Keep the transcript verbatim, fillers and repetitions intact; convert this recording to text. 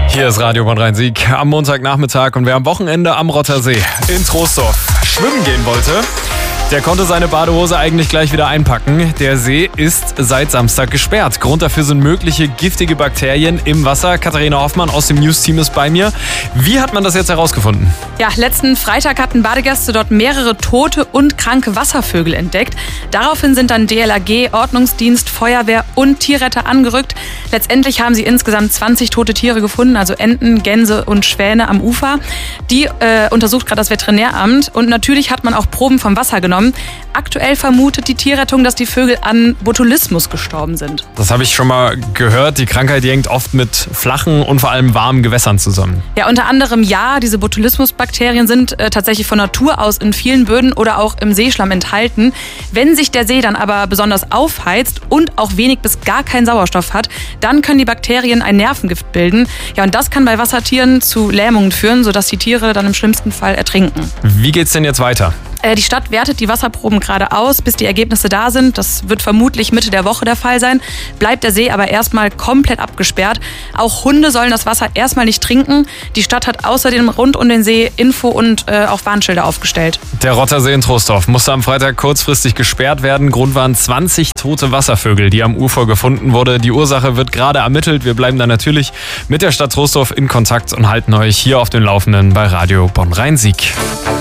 Hier ist Radio Bonn-Rhein-Sieg am Montagnachmittag und wer am Wochenende am Rottersee in Troisdorf schwimmen gehen wollte, der konnte seine Badehose eigentlich gleich wieder einpacken. Der See ist seit Samstag gesperrt. Grund dafür sind mögliche giftige Bakterien im Wasser. Katharina Hoffmann aus dem News-Team ist bei mir. Wie hat man das jetzt herausgefunden? Ja, letzten Freitag hatten Badegäste dort mehrere tote und kranke Wasservögel entdeckt. Daraufhin sind dann D L R G, Ordnungsdienst, Feuerwehr und Tierretter angerückt. Letztendlich haben sie insgesamt zwanzig tote Tiere gefunden, also Enten, Gänse und Schwäne am Ufer. Die äh, untersucht gerade das Veterinäramt und natürlich hat man auch Proben vom Wasser genommen. Aktuell vermutet die Tierrettung, dass die Vögel an Botulismus gestorben sind. Das habe ich schon mal gehört. Die Krankheit, die hängt oft mit flachen und vor allem warmen Gewässern zusammen. Ja, unter anderem ja, diese Botulismusbakterien sind äh, tatsächlich von Natur aus in vielen Böden oder auch im Seeschlamm enthalten. Wenn sich der See dann aber besonders aufheizt und auch wenig bis gar keinen Sauerstoff hat, dann können die Bakterien ein Nervengift bilden. Ja, und das kann bei Wassertieren zu Lähmungen führen, sodass die Tiere dann im schlimmsten Fall ertrinken. Wie geht's denn jetzt weiter? Die Stadt wertet die Wasserproben gerade aus, bis die Ergebnisse da sind. Das wird vermutlich Mitte der Woche der Fall sein. Bleibt der See aber erstmal komplett abgesperrt. Auch Hunde sollen das Wasser erstmal nicht trinken. Die Stadt hat außerdem rund um den See Info- und äh, auch Warnschilder aufgestellt. Der Rottersee in Troisdorf musste am Freitag kurzfristig gesperrt werden. Grund waren zwanzig tote Wasservögel, die am Ufer gefunden wurden. Die Ursache wird gerade ermittelt. Wir bleiben dann natürlich mit der Stadt Troisdorf in Kontakt und halten euch hier auf dem Laufenden bei Radio Bonn-Rhein-Sieg.